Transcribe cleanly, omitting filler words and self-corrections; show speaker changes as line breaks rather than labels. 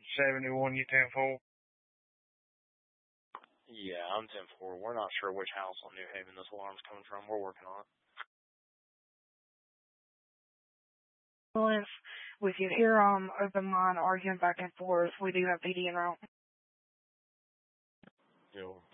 71, you 10-4?
Yeah, I'm 10-4. We're not sure which house on New Haven this alarm's coming from. We're working on it.
With you here on open line arguing back and forth, we do have PD en route.
Yo.